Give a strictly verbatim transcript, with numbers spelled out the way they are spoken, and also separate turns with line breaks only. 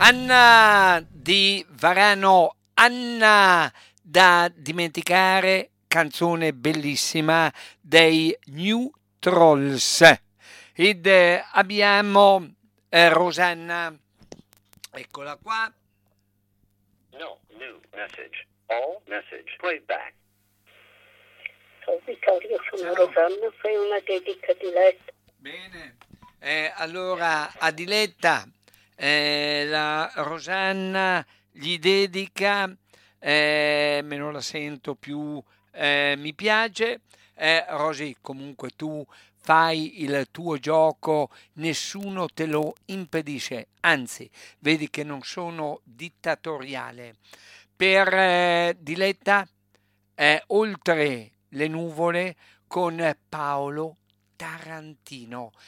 Anna di Varano, Anna da dimenticare, canzone bellissima dei New Trolls. Ed eh, abbiamo eh, Rosanna, eccola qua.
No, new message. All message. Playback.
Ciao Vittorio, sono
Ciao.
Rosanna, fai una dedica di letto.
Bene, eh, allora a Diletta eh, la Rosanna gli dedica, eh, me non la sento più, eh, mi piace, eh, Rosy comunque tu fai il tuo gioco, nessuno te lo impedisce, anzi vedi che non sono dittatoriale. Per eh, Diletta eh, oltre le nuvole con Paolo Tarantino.